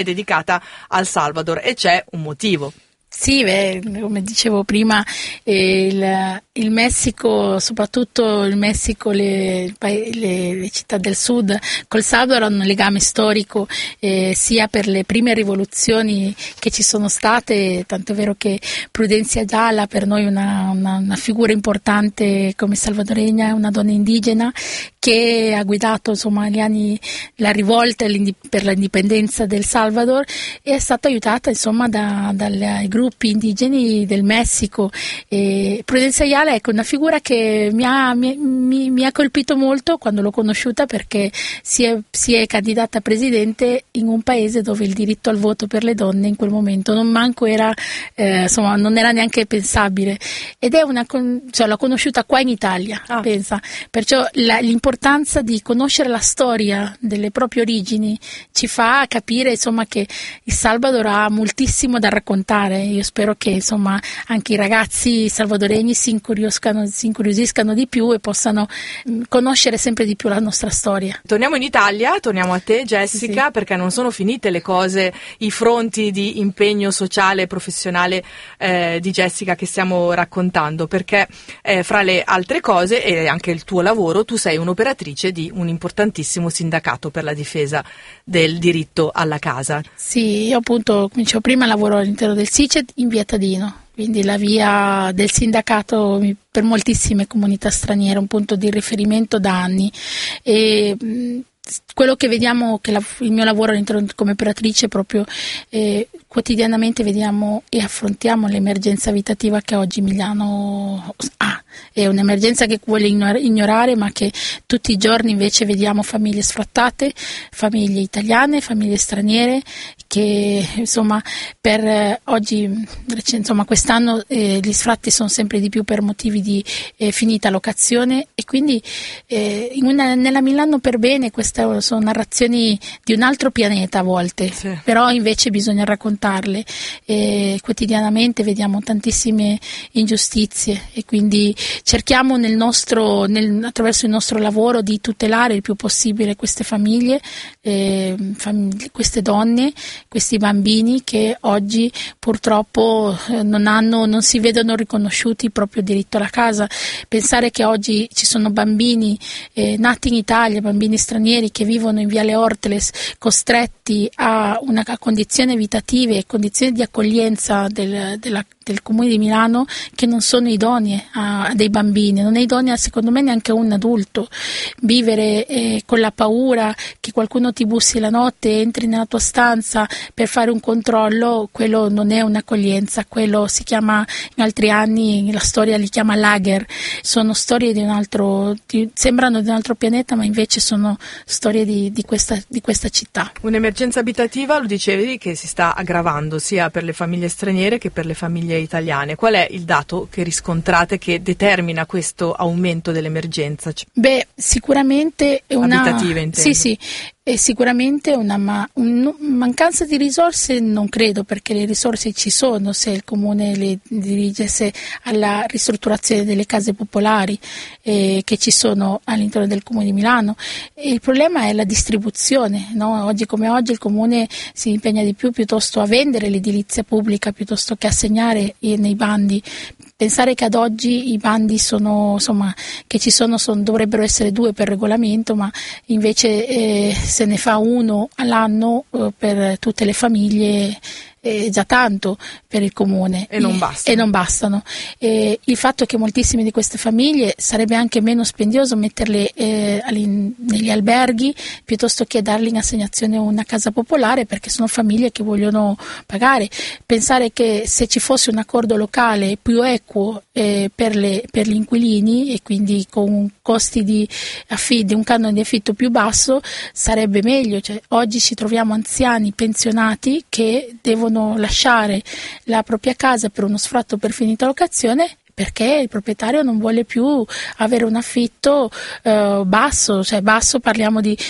dedicata al Salvador, e c'è un motivo. Sì, come dicevo prima, il Messico, soprattutto il Messico, le città del sud, col Salvador hanno un legame storico, sia per le prime rivoluzioni che ci sono state, tanto è vero che Prudencia Ayala per noi è una figura importante come salvadoregna, una donna indigena che ha guidato insomma gli anni la rivolta per l'indipendenza del Salvador, e è stata aiutata insomma dai gruppi indigeni del Messico. Prudencia Ayala è una figura che mi ha colpito molto quando l'ho conosciuta, perché si è candidata a presidente in un paese dove il diritto al voto per le donne in quel momento non manco era, non era neanche pensabile, ed è l'ho conosciuta qua in Italia, pensa. Perciò l'importanza di conoscere la storia delle proprie origini ci fa capire insomma che il Salvador ha moltissimo da raccontare. Io spero che insomma anche i ragazzi salvadoregni si incuriosiscano di più e possano conoscere sempre di più la nostra storia. Torniamo in Italia, torniamo a te Jessica, sì. Perché non sono finite le cose, i fronti di impegno sociale e professionale di Jessica che stiamo raccontando, perché fra le altre cose, e anche il tuo lavoro, tu sei un'operatrice di un importantissimo sindacato per la difesa del diritto alla casa. Sì, io appunto, come dicevo prima, lavoro all'interno del SICET in via Tadino, quindi la via del sindacato per moltissime comunità straniere, un punto di riferimento da anni. E quello che vediamo, che il mio lavoro all'interno come operatrice proprio quotidianamente vediamo e affrontiamo l'emergenza abitativa che oggi Milano ha. È un'emergenza che vuole ignorare, ma che tutti i giorni invece vediamo famiglie sfrattate, famiglie italiane, famiglie straniere, che insomma per oggi, insomma quest'anno gli sfratti sono sempre di più per motivi di finita locazione, e quindi nella Milano per bene queste sono narrazioni di un altro pianeta a volte, sì. Però invece bisogna raccontarle. Quotidianamente vediamo tantissime ingiustizie, e quindi cerchiamo attraverso il nostro lavoro di tutelare il più possibile queste famiglie, queste donne, questi bambini che oggi purtroppo non si vedono riconosciuti il proprio diritto alla casa. Pensare che oggi ci sono bambini nati in Italia, bambini stranieri che vivono in Viale Orteles, costretti a condizioni abitative e condizioni di accoglienza del Comune di Milano che non sono idonee a dei bambini, non è idonea secondo me neanche a un adulto. Vivere con la paura che qualcuno ti bussi la notte, entri nella tua stanza per fare un controllo, quello non è un'accoglienza, quello si chiama, in altri anni la storia li chiama lager. Sono storie sembrano di un altro pianeta, ma invece sono storie di questa città. Un'emergenza abitativa, lo dicevi, che si sta aggravando sia per le famiglie straniere che per le famiglie italiane. Qual è il dato che riscontrate che determina questo aumento dell'emergenza? Sicuramente è abitative, intendo. Sì. È sicuramente una mancanza di risorse, non credo, perché le risorse ci sono se il Comune le dirigesse alla ristrutturazione delle case popolari che ci sono all'interno del Comune di Milano. E il problema è la distribuzione, no? Oggi come oggi il Comune si impegna di più piuttosto a vendere l'edilizia pubblica piuttosto che assegnare nei bandi. Pensare che ad oggi i bandi che ci sono dovrebbero essere 2 per regolamento, ma invece se ne fa 1 all'anno per tutte le famiglie, già tanto per il Comune, e non bastano. Il fatto è che moltissime di queste famiglie sarebbe anche meno spendioso metterle negli alberghi piuttosto che darle in assegnazione una casa popolare, perché sono famiglie che vogliono pagare. Pensare che se ci fosse un accordo locale più equo per gli inquilini, e quindi con costi di un canone di affitto più basso, sarebbe meglio. Cioè, oggi ci troviamo anziani pensionati che devono lasciare la propria casa per uno sfratto per finita locazione, perché il proprietario non vuole più avere un affitto basso, cioè basso parliamo di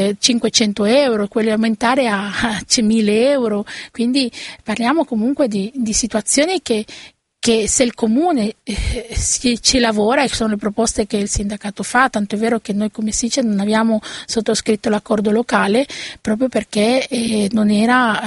500 euro, quello aumentare a 1.000 euro, quindi parliamo comunque di situazioni che che se il comune ci lavora, e sono le proposte che il sindacato fa, tanto è vero che noi come SICE non abbiamo sottoscritto l'accordo locale proprio perché non era